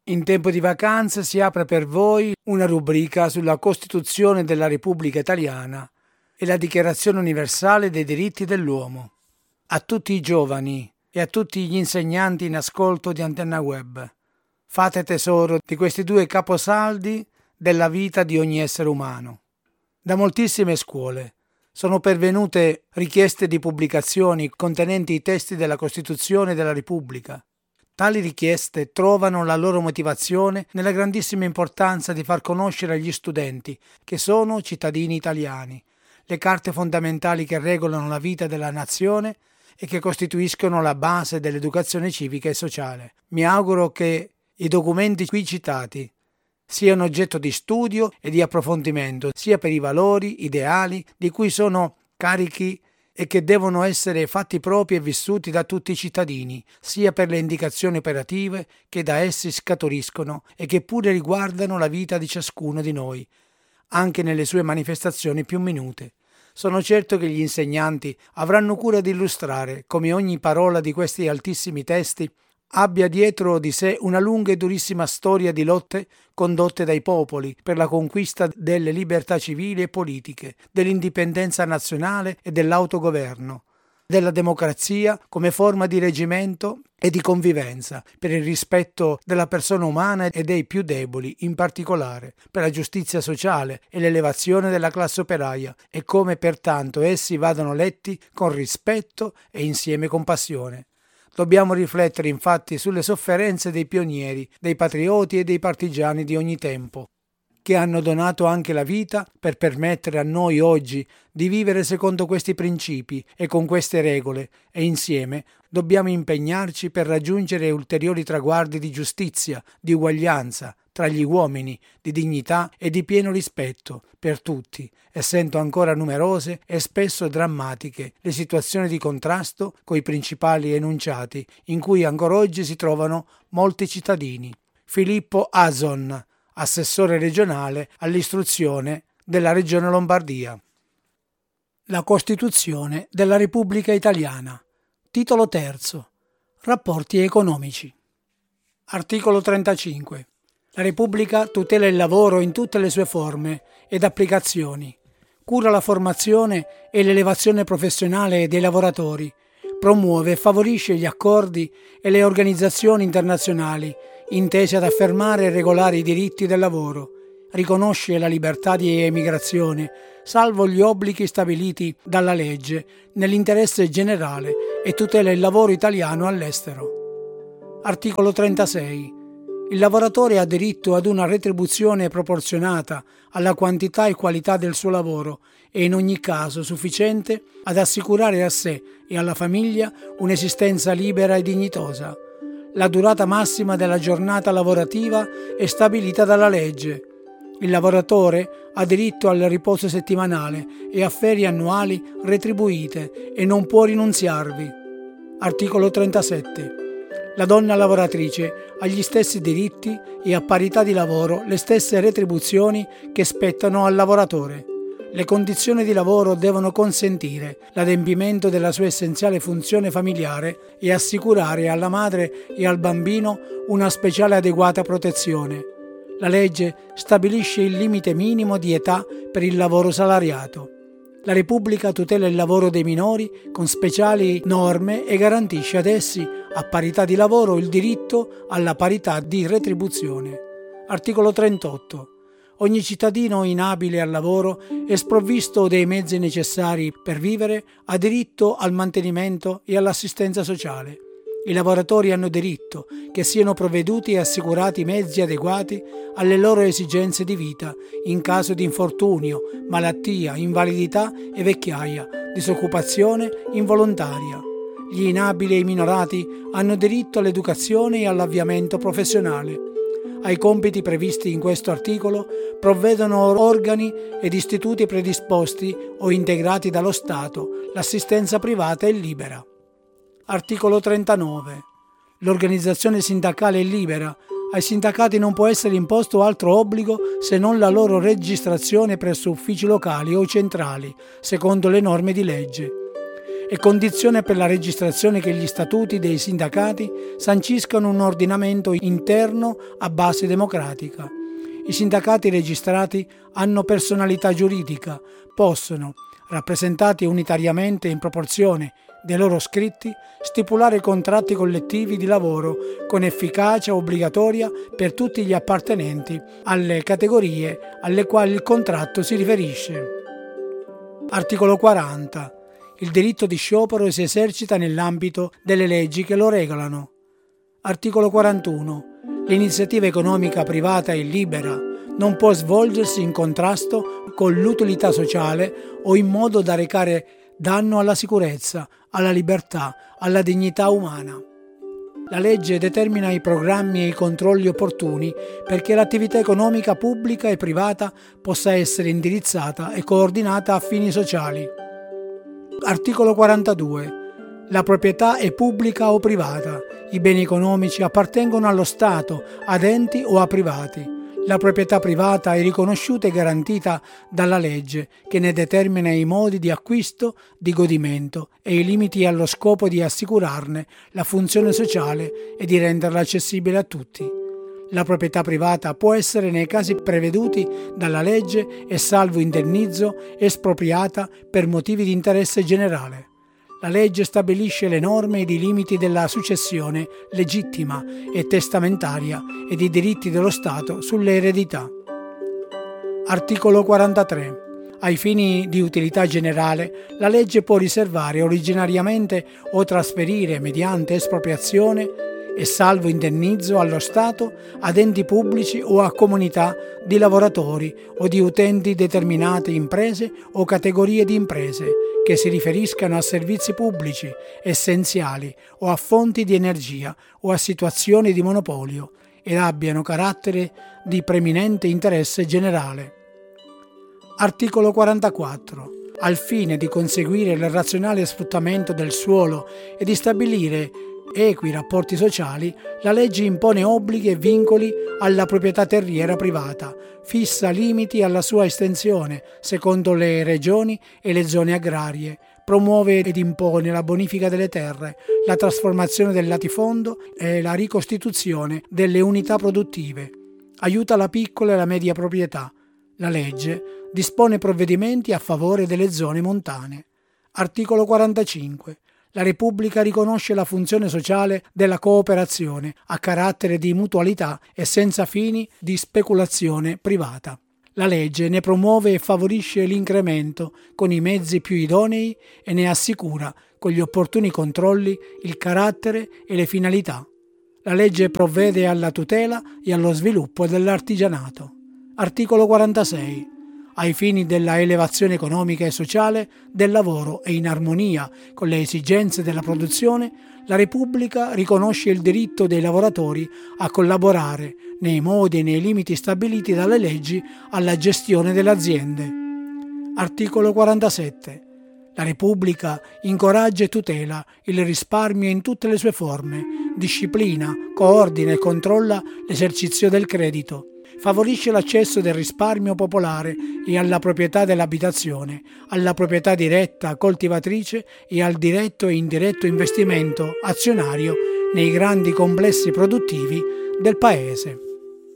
In tempo di vacanze si apre per voi una rubrica sulla Costituzione della Repubblica Italiana e la Dichiarazione Universale dei Diritti dell'Uomo. A tutti i giovani e a tutti gli insegnanti in ascolto di Antenna Web, fate tesoro di questi due caposaldi della vita di ogni essere umano. Da moltissime scuole sono pervenute richieste di pubblicazioni contenenti i testi della Costituzione della Repubblica. Tali richieste trovano la loro motivazione nella grandissima importanza di far conoscere agli studenti, che sono cittadini italiani, le carte fondamentali che regolano la vita della nazione e che costituiscono la base dell'educazione civica e sociale. Mi auguro che i documenti qui citati siano oggetto di studio e di approfondimento, sia per i valori ideali di cui sono carichi e che devono essere fatti propri e vissuti da tutti i cittadini, sia per le indicazioni operative che da essi scaturiscono e che pure riguardano la vita di ciascuno di noi, anche nelle sue manifestazioni più minute. Sono certo che gli insegnanti avranno cura di illustrare come ogni parola di questi altissimi testi abbia dietro di sé una lunga e durissima storia di lotte condotte dai popoli per la conquista delle libertà civili e politiche, dell'indipendenza nazionale e dell'autogoverno, della democrazia come forma di reggimento e di convivenza, per il rispetto della persona umana e dei più deboli, in particolare per la giustizia sociale e l'elevazione della classe operaia, e come pertanto essi vadano letti con rispetto e insieme con passione. Dobbiamo riflettere infatti sulle sofferenze dei pionieri, dei patrioti e dei partigiani di ogni tempo, che hanno donato anche la vita per permettere a noi oggi di vivere secondo questi principi e con queste regole, e insieme dobbiamo impegnarci per raggiungere ulteriori traguardi di giustizia, di uguaglianza tra gli uomini, di dignità e di pieno rispetto per tutti, essendo ancora numerose e spesso drammatiche le situazioni di contrasto coi principali enunciati in cui ancora oggi si trovano molti cittadini. Filippo Ason, assessore regionale all'istruzione della Regione Lombardia. La Costituzione della Repubblica Italiana. Titolo terzo. Rapporti economici. Articolo 35. La Repubblica tutela il lavoro in tutte le sue forme ed applicazioni, cura la formazione e l'elevazione professionale dei lavoratori, promuove e favorisce gli accordi e le organizzazioni internazionali intese ad affermare e regolare i diritti del lavoro, riconosce la libertà di emigrazione, salvo gli obblighi stabiliti dalla legge nell'interesse generale, e tutela il lavoro italiano all'estero. Articolo 36. Il lavoratore ha diritto ad una retribuzione proporzionata alla quantità e qualità del suo lavoro e in ogni caso sufficiente ad assicurare a sé e alla famiglia un'esistenza libera e dignitosa. La durata massima della giornata lavorativa è stabilita dalla legge. Il lavoratore ha diritto al riposo settimanale e a ferie annuali retribuite e non può rinunziarvi. Articolo 37. La donna lavoratrice ha gli stessi diritti e a parità di lavoro le stesse retribuzioni che spettano al lavoratore. Le condizioni di lavoro devono consentire l'adempimento della sua essenziale funzione familiare e assicurare alla madre e al bambino una speciale adeguata protezione. La legge stabilisce il limite minimo di età per il lavoro salariato. La Repubblica tutela il lavoro dei minori con speciali norme e garantisce ad essi, a parità di lavoro, il diritto alla parità di retribuzione. Articolo 38. Ogni cittadino inabile al lavoro e sprovvisto dei mezzi necessari per vivere ha diritto al mantenimento e all'assistenza sociale. I lavoratori hanno diritto che siano provveduti e assicurati mezzi adeguati alle loro esigenze di vita in caso di infortunio, malattia, invalidità e vecchiaia, disoccupazione involontaria. Gli inabili e i minorati hanno diritto all'educazione e all'avviamento professionale. Ai compiti previsti in questo articolo provvedono organi ed istituti predisposti o integrati dallo Stato, l'assistenza privata è libera. Articolo 39. L'organizzazione sindacale è libera. Ai sindacati non può essere imposto altro obbligo se non la loro registrazione presso uffici locali o centrali, secondo le norme di legge. è condizione per la registrazione che gli statuti dei sindacati sanciscano un ordinamento interno a base democratica. I sindacati registrati hanno personalità giuridica, possono, rappresentati unitariamente in proporzione dei loro scritti, stipulare contratti collettivi di lavoro con efficacia obbligatoria per tutti gli appartenenti alle categorie alle quali il contratto si riferisce. Articolo 40. Il diritto di sciopero si esercita nell'ambito delle leggi che lo regolano. Articolo 41. L'iniziativa economica privata è libera, non può svolgersi in contrasto con l'utilità sociale o in modo da recare danno alla sicurezza, alla libertà, alla dignità umana. La legge determina i programmi e i controlli opportuni perché l'attività economica pubblica e privata possa essere indirizzata e coordinata a fini sociali. Articolo 42. La proprietà è pubblica o privata. I beni economici appartengono allo Stato, ad enti o a privati. La proprietà privata è riconosciuta e garantita dalla legge, che ne determina i modi di acquisto, di godimento e i limiti allo scopo di assicurarne la funzione sociale e di renderla accessibile a tutti. La proprietà privata può essere, nei casi preveduti dalla legge e salvo indennizzo, espropriata per motivi di interesse generale. La legge stabilisce le norme ed i limiti della successione legittima e testamentaria ed i diritti dello Stato sulle eredità. Articolo 43. Ai fini di utilità generale, la legge può riservare originariamente o trasferire mediante espropriazione e salvo indennizzo allo Stato, ad enti pubblici o a comunità di lavoratori o di utenti determinate imprese o categorie di imprese che si riferiscano a servizi pubblici essenziali o a fonti di energia o a situazioni di monopolio ed abbiano carattere di preminente interesse generale. Articolo 44. Al fine di conseguire il razionale sfruttamento del suolo e di stabilire equi rapporti sociali, la legge impone obblighi e vincoli alla proprietà terriera privata, fissa limiti alla sua estensione secondo le regioni e le zone agrarie, promuove ed impone la bonifica delle terre, la trasformazione del latifondo e la ricostituzione delle unità produttive, aiuta la piccola e la media proprietà. La legge dispone provvedimenti a favore delle zone montane. Articolo 45. La Repubblica riconosce la funzione sociale della cooperazione a carattere di mutualità e senza fini di speculazione privata. La legge ne promuove e favorisce l'incremento con i mezzi più idonei e ne assicura, con gli opportuni controlli, il carattere e le finalità. La legge provvede alla tutela e allo sviluppo dell'artigianato. Articolo 46. Ai fini della elevazione economica e sociale del lavoro e in armonia con le esigenze della produzione, la Repubblica riconosce il diritto dei lavoratori a collaborare nei modi e nei limiti stabiliti dalle leggi alla gestione delle aziende. Articolo 47. La Repubblica incoraggia e tutela il risparmio in tutte le sue forme, disciplina, coordina e controlla l'esercizio del credito. Favorisce l'accesso del risparmio popolare e alla proprietà dell'abitazione, alla proprietà diretta coltivatrice e al diretto e indiretto investimento azionario nei grandi complessi produttivi del Paese.